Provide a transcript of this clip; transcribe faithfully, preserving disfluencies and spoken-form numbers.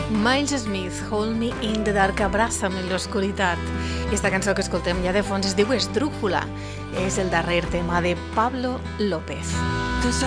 Miles Smith, Hold Me in the Dark, abraça'm en l'oscuritat. I esta cançó que escoltem ja de fons es diu Esdrújula. És el darrer tema de Pablo López.